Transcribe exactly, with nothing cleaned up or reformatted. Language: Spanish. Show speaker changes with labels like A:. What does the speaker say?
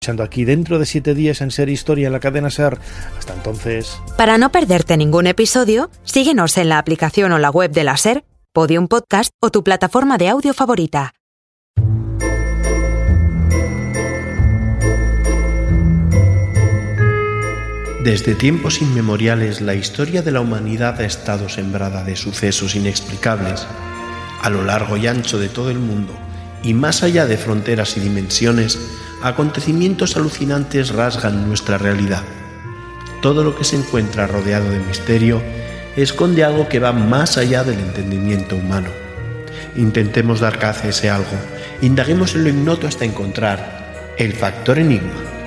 A: escuchando aquí dentro de siete días en Ser Historia en la cadena SER. Hasta entonces.
B: Para no perderte ningún episodio, síguenos en la aplicación o la web de la SER, Podium Podcast o tu plataforma de audio favorita.
C: Desde tiempos inmemoriales, la historia de la humanidad ha estado sembrada de sucesos inexplicables. A lo largo y ancho de todo el mundo, y más allá de fronteras y dimensiones, acontecimientos alucinantes rasgan nuestra realidad. Todo lo que se encuentra rodeado de misterio esconde algo que va más allá del entendimiento humano. Intentemos dar caza a ese algo, indaguemos en lo ignoto hasta encontrar el factor enigma.